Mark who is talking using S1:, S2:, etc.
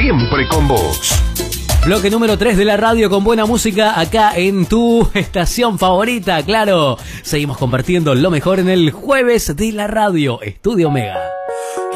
S1: siempre con vos.
S2: Bloque número 3 de la radio con buena música acá en tu estación favorita, claro. Seguimos compartiendo lo mejor en el jueves de la radio, Estudio Omega.